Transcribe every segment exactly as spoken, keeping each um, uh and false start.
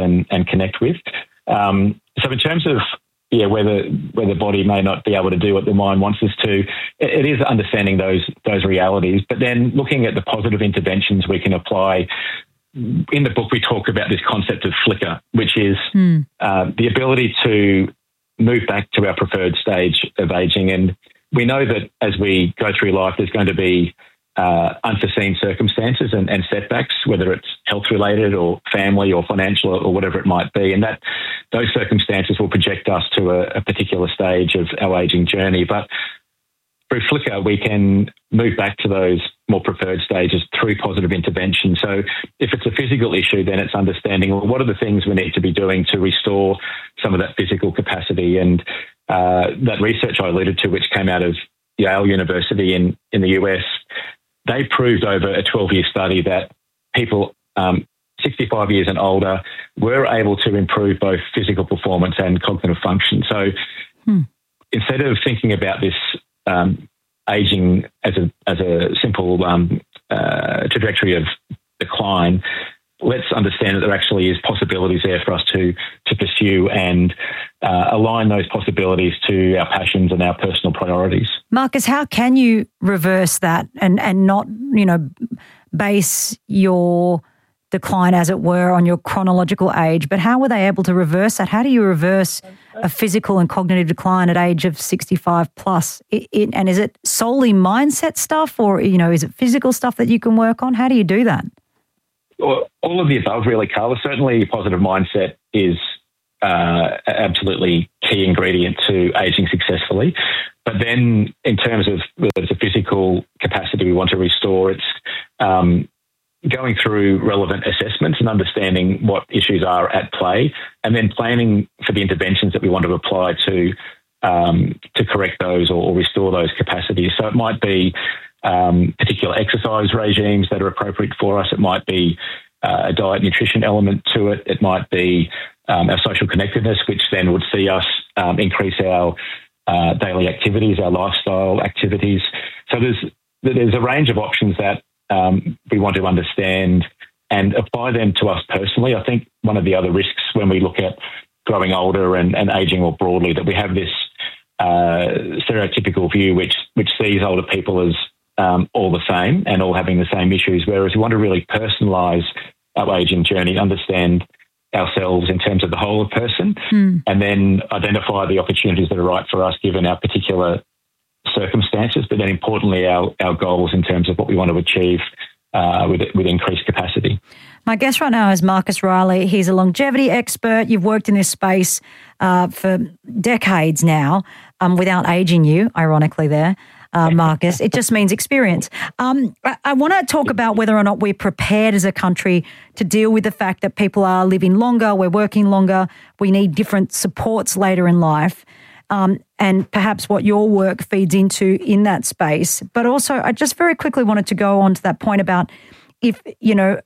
and, and connect with. Um, so in terms of yeah, where the where the body may not be able to do what the mind wants us to, it, it is understanding those those realities, but then looking at the positive interventions we can apply. In the book, we talk about this concept of flicker, which is mm. uh, the ability to move back to our preferred stage of aging. And we know that as we go through life, there's going to be uh, unforeseen circumstances and, and setbacks, whether it's health-related or family or financial or whatever it might be. And that those circumstances will project us to a, a particular stage of our aging journey. But through Flicker, we can move back to those more preferred stages through positive intervention. So if it's a physical issue, then it's understanding, well, what are the things we need to be doing to restore some of that physical capacity? And uh, that research I alluded to, which came out of Yale University in, in the U S, they proved over a twelve-year study that people um, sixty-five years and older were able to improve both physical performance and cognitive function. So hmm. instead of thinking about this um, aging as a as a simple um, uh, trajectory of decline, let's understand that there actually is possibilities there for us to to pursue and uh, align those possibilities to our passions and our personal priorities. Marcus, how can you reverse that and, and not, you know, base your decline, as it were, on your chronological age, but how were they able to reverse that? How do you reverse a physical and cognitive decline at age of sixty-five plus? It, it, and is it solely mindset stuff, or, you know, is it physical stuff that you can work on? How do you do that? Well, all of the above, really, Carla. Certainly positive mindset is uh, absolutely key ingredient to aging successfully. But then in terms of whether it's a physical capacity we want to restore, it's um, going through relevant assessments and understanding what issues are at play, and then planning for the interventions that we want to apply to um, to correct those or, or restore those capacities. So it might be um, particular exercise regimes that are appropriate for us. It might be uh, a diet nutrition element to it. It might be um, our social connectedness, which then would see us um, increase our uh, daily activities, our lifestyle activities. So there's there's a range of options that Um, we want to understand and apply them to us personally. I think one of the other risks when we look at growing older and, and aging more broadly, that we have this uh, stereotypical view which which sees older people as um, all the same and all having the same issues, whereas we want to really personalise our aging journey, understand ourselves in terms of the whole of person, mm. and then identify the opportunities that are right for us given our particular circumstances, but then importantly our, our goals in terms of what we want to achieve uh, with with increased capacity. My guest right now is Marcus Riley. He's a longevity expert. You've worked in this space uh, for decades now, um, without aging you, ironically there, uh, Marcus. It just means experience. Um, I, I want to talk about whether or not we're prepared as a country to deal with the fact that people are living longer, we're working longer, we need different supports later in life. Um, and perhaps what your work feeds into in that space. But also, I just very quickly wanted to go on to that point about if, you know,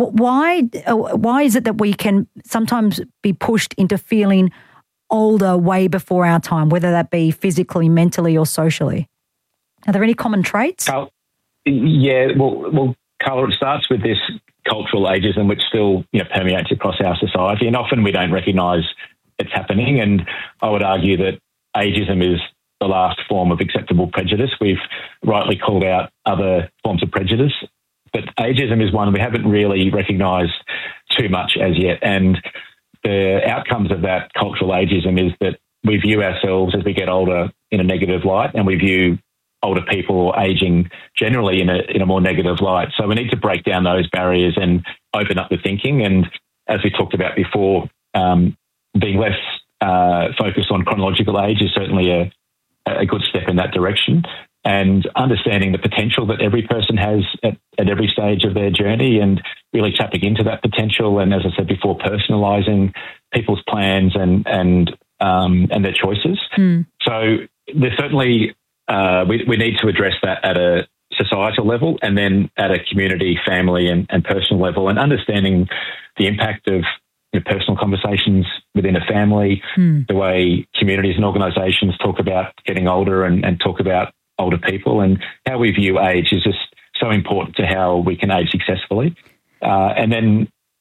why why is it that we can sometimes be pushed into feeling older way before our time, whether that be physically, mentally or socially? Are there any common traits? Carl, yeah, well, well, Carla, it starts with this cultural ageism which still, you know, permeates across our society, and often we don't recognise it's happening. And I would argue that ageism is the last form of acceptable prejudice. We've rightly called out other forms of prejudice, but ageism is one we haven't really recognised too much as yet. And the outcomes of that cultural ageism is that we view ourselves as we get older in a negative light, and we view older people or ageing generally in a in a more negative light. So we need to break down those barriers and open up the thinking. And as we talked about before, um, being less Uh, focus on chronological age is certainly a, a good step in that direction, and understanding the potential that every person has at, at every stage of their journey and really tapping into that potential. And as I said before, personalising people's plans and and um, and their choices. Mm. So there's certainly uh, we, we need to address that at a societal level, and then at a community, family and, and personal level, and understanding the impact of personal conversations within a family, mm. the way communities and organisations talk about getting older and, and talk about older people, and how we view age is just so important to how we can age successfully. Uh, and then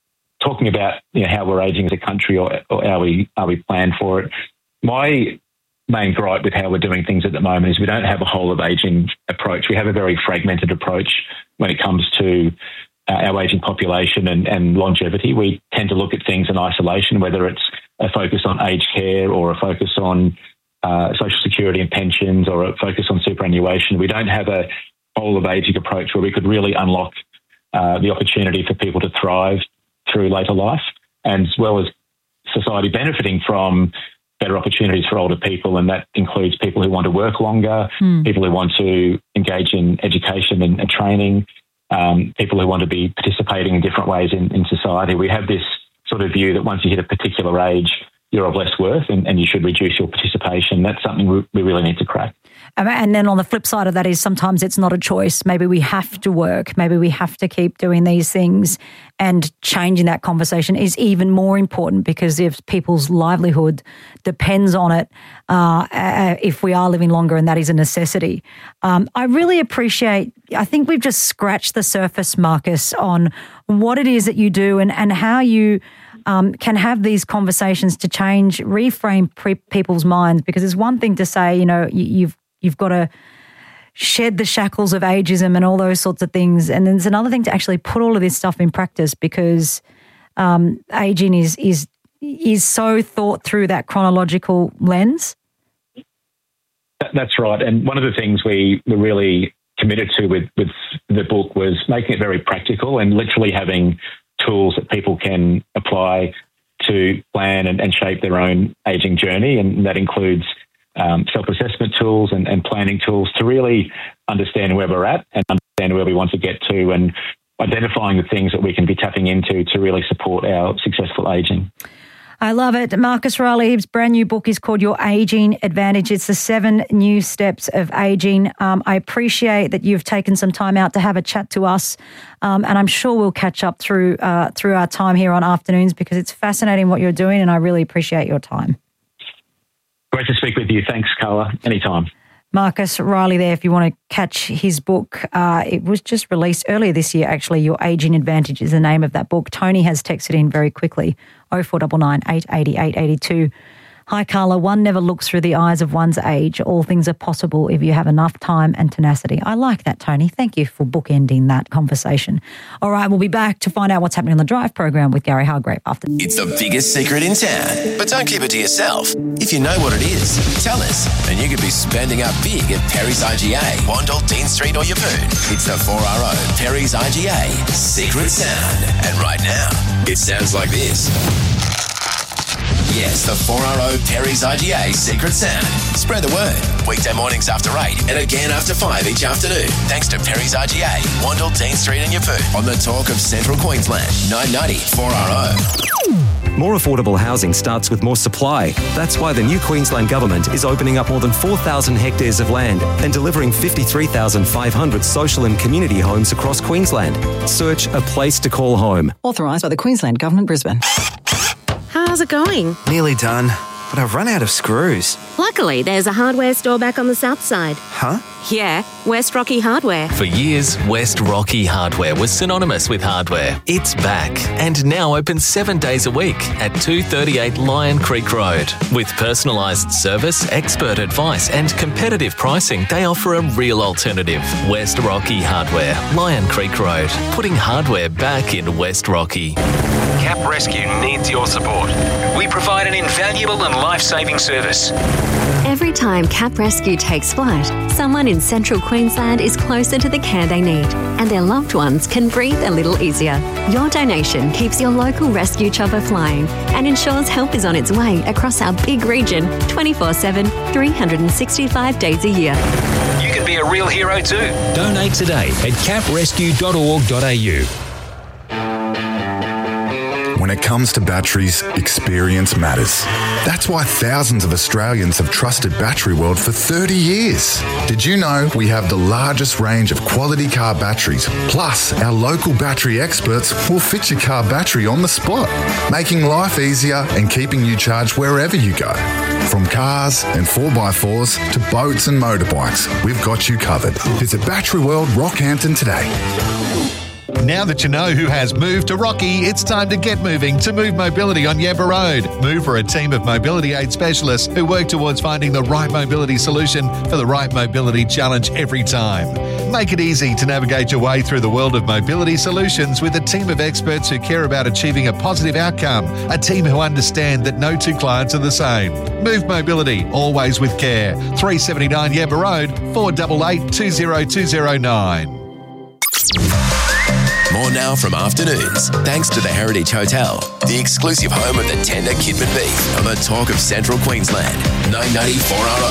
talking about you know, how we're ageing as a country, or, or how we are we planned for it. My main gripe with how we're doing things at the moment is we don't have a whole of ageing approach. We have a very fragmented approach when it comes to uh, our ageing population and, and longevity. We tend to look at things in isolation, whether it's a focus on aged care or a focus on uh, social security and pensions or a focus on superannuation. We don't have a whole of ageing approach where we could really unlock uh, the opportunity for people to thrive through later life, and as well as society benefiting from better opportunities for older people, and that includes people who want to work longer, mm. people who want to engage in education and, and training, um, people who want to be participating in different ways in, in society. We have this sort of view that once you hit a particular age, you're of less worth and, and you should reduce your participation. That's something we, we really need to crack. And then on the flip side of that is sometimes it's not a choice. Maybe we have to work. Maybe we have to keep doing these things, and changing that conversation is even more important, because if people's livelihood depends on it, uh, if we are living longer, and that is a necessity. Um, I really appreciate, I think we've just scratched the surface, Marcus, on what it is that you do and, and how you Um, can have these conversations to change, reframe pre- people's minds, because it's one thing to say, you know, you, you've you've got to shed the shackles of ageism and all those sorts of things, and then it's another thing to actually put all of this stuff in practice, because um, aging is is is so thought through that chronological lens. That's right, and one of the things we were really committed to with with the book was making it very practical and literally having tools that people can apply to plan and, and shape their own ageing journey. And that includes um, self-assessment tools and, and planning tools to really understand where we're at and understand where we want to get to, and identifying the things that we can be tapping into to really support our successful ageing. I love it. Marcus Riley, his brand new book is called Your Ageing Advantage. It's the seven new steps of ageing. Um, I appreciate that you've taken some time out to have a chat to us, um, and I'm sure we'll catch up through uh, through our time here on Afternoons, because it's fascinating what you're doing, and I really appreciate your time. Great to speak with you. Thanks, Carla. Anytime. Marcus Riley there, if you want to catch his book. Uh, it was just released earlier this year, actually. Your Ageing Advantage is the name of that book. Tony has texted in very quickly, oh four nine nine, eight eight eight, eight eight two. Hi, Carla. One never looks through the eyes of one's age. All things are possible if you have enough time and tenacity. I like that, Tony. Thank you for bookending that conversation. All right, we'll be back to find out what's happening on the Drive program with Gary Hargrave after. It's the biggest secret in town, but don't keep it to yourself. If you know what it is, tell us, and you could be spending up big at Perry's I G A, Wandle, Dean Street or Yeppoon. It's the four R O Perry's I G A Secret Sound. And right now, it sounds like this. Yes, the four R O Perry's I G A Secret Sound. Spread the word. Weekday mornings after eight and again after five each afternoon. Thanks to Perry's I G A, Wandle, Dean Street and Yeppoon. On the talk of Central Queensland, nine ninety four R O. More affordable housing starts with more supply. That's why the new Queensland Government is opening up more than four thousand hectares of land and delivering fifty-three thousand five hundred social and community homes across Queensland. Search a place to call home. Authorised by the Queensland Government, Brisbane. How's it going? Nearly done, but I've run out of screws. Luckily, there's a hardware store back on the south side. Huh? Yeah, West Rocky Hardware. For years, West Rocky Hardware was synonymous with hardware. It's back and now open seven days a week at two thirty-eight Lion Creek Road. With personalised service, expert advice and competitive pricing, they offer a real alternative. West Rocky Hardware, Lion Creek Road, putting hardware back in West Rocky. Cap Rescue needs your support. We provide an invaluable and life-saving service. Every time Cap Rescue takes flight, someone in central Queensland is closer to the care they need, and their loved ones can breathe a little easier. Your donation keeps your local rescue chopper flying and ensures help is on its way across our big region twenty-four seven, three hundred sixty-five days a year. You can be a real hero too. Donate today at cap rescue dot org dot a u. When it comes to batteries, experience matters. That's why thousands of Australians have trusted Battery World for thirty years. Did you know we have the largest range of quality car batteries? Plus, our local battery experts will fit your car battery on the spot, making life easier and keeping you charged wherever you go. From cars and four by fours to boats and motorbikes, we've got you covered. Visit Battery World Rockhampton today. Now that you know who has moved to Rocky, it's time to get moving to Move Mobility on Yamba Road. Move are a team of mobility aid specialists who work towards finding the right mobility solution for the right mobility challenge every time. Make it easy to navigate your way through the world of mobility solutions with a team of experts who care about achieving a positive outcome, a team who understand that no two clients are the same. Move Mobility, always with care. three seventy-nine Yamba Road, four eight eight, two zero two zero nine. More now from Afternoons, thanks to the Heritage Hotel, the exclusive home of the tender Kidman beef on the talk of Central Queensland. nine ninety four R O.